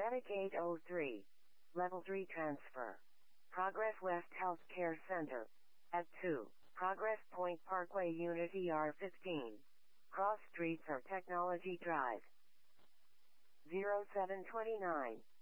Data Gate 03. Level 3 Transfer. Progress West Healthcare Center. At 2. Progress Point Parkway Unit ER15. Cross Streets or Technology Drive. 0729.